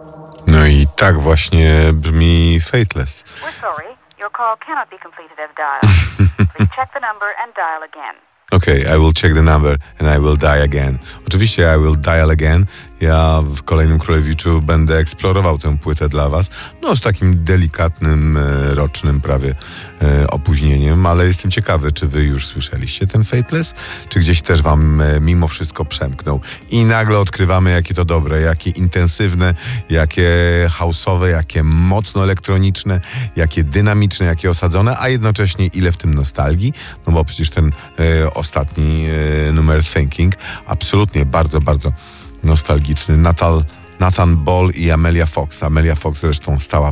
No i tak właśnie brzmi Fateless. We're sorry, your call cannot be completed as dialed. Please check the number and dial again. Okay, I will check the number and I will dial again. Oczywiście I will dial again. Ja w kolejnym Królewiczu będę eksplorował tę płytę dla was. No z takim delikatnym, rocznym prawie opóźnieniem, ale jestem ciekawy, czy wy już słyszeliście ten Fateless? Czy gdzieś też wam mimo wszystko przemknął? I nagle odkrywamy, jakie to dobre, jakie intensywne, jakie house'owe, jakie mocno elektroniczne, jakie dynamiczne, jakie osadzone, a jednocześnie ile w tym nostalgii. No bo przecież ten ostatni numer Thinking absolutnie bardzo, bardzo nostalgiczny. Nathan Ball i Amelia Fox. Amelia Fox zresztą stała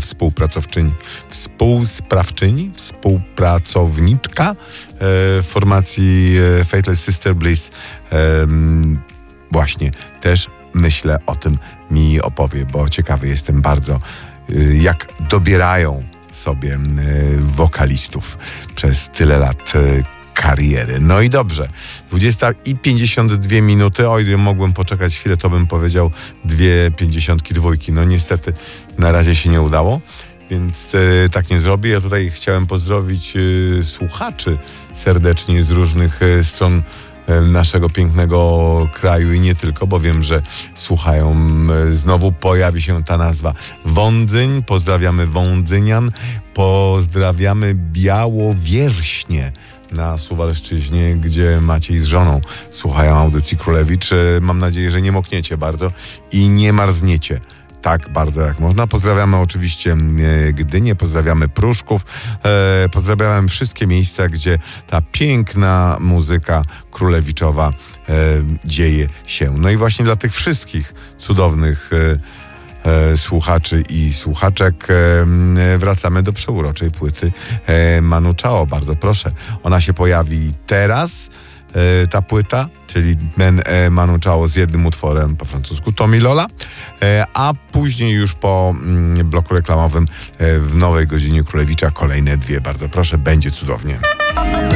współpracowniczka formacji Fateless Sister Bliss. Właśnie też myślę o tym, mi opowie, bo ciekawy jestem bardzo, jak dobierają sobie wokalistów przez tyle lat kariery. No i dobrze. 20:52. Oj, mogłem poczekać chwilę, to bym powiedział 2:52. No niestety na razie się nie udało, więc tak nie zrobię. Ja tutaj chciałem pozdrowić słuchaczy serdecznie z różnych stron naszego pięknego kraju i nie tylko, bo wiem, że słuchają. Znowu pojawi się ta nazwa Wądzyń. Pozdrawiamy Wądzynian. Pozdrawiamy Białowierzśnie na Suwalszczyźnie, gdzie Maciej z żoną słuchają audycji Królewicz. Mam nadzieję, że nie mokniecie bardzo i nie marzniecie tak bardzo jak można. Pozdrawiamy oczywiście Gdynię, pozdrawiamy Pruszków, pozdrawiamy wszystkie miejsca, gdzie ta piękna muzyka królewiczowa dzieje się. No i właśnie dla tych wszystkich cudownych słuchaczy i słuchaczek wracamy do przeuroczej płyty Manu Chao. Bardzo proszę. Ona się pojawi teraz, ta płyta, czyli Manu Chao z jednym utworem po francusku, Tommy Lola, a później już po bloku reklamowym w nowej godzinie Królewicza kolejne dwie. Bardzo proszę, będzie cudownie.